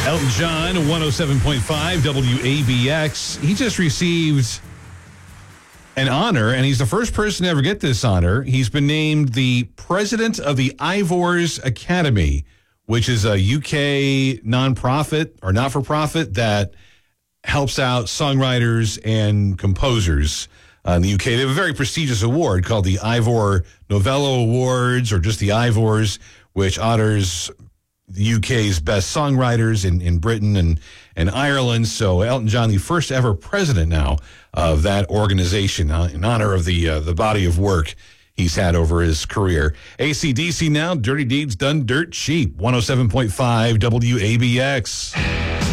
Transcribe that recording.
Elton John, 107.5 WABX. He just received an honor, and he's the first person to ever get this honor. He's been named the president of the Ivors Academy, which is a UK nonprofit or not-for-profit that helps out songwriters and composers in the UK. They have a very prestigious award called the Ivor Novello Awards, or just the Ivors, which honors the UK's best songwriters in Britain and Ireland. So Elton John, the first ever president now of that organization, in honor of the body of work he's had over his career. AC/DC now, Dirty Deeds Done Dirt Cheap, 107.5 WABX.